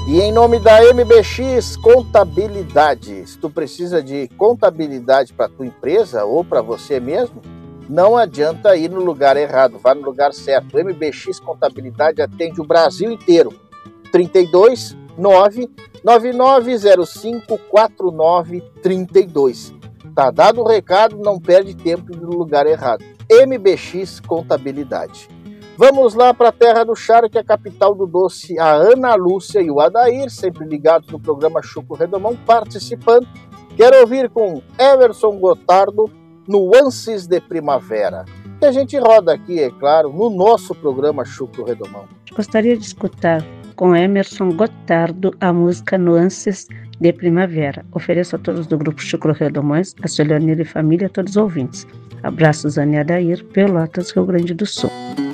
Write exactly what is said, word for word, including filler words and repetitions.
E em nome da M B X Contabilidade, se tu precisa de contabilidade para tua empresa ou para você mesmo, não adianta ir no lugar errado, vá no lugar certo. O M B X Contabilidade atende o Brasil inteiro. trinta e dois, nove nove nove zero cinco quatro nove três dois. Tá dado o recado, não perde tempo no lugar errado. M B X Contabilidade. Vamos lá para a terra do charque, a capital do doce, a Ana Lúcia e o Adair, sempre ligados no programa Chucro Redomão, participando. Quero ouvir com Emerson Gotardo, Nuances de Primavera, que a gente roda aqui, é claro, no nosso programa Chucro Redomão. Gostaria de escutar com Emerson Gotardo a música Nuances de Primavera. Ofereço a todos do grupo Chucro Redomões, a Soleonir e família, a todos os ouvintes. Abraços, Ana e Adair, Pelotas, Rio Grande do Sul.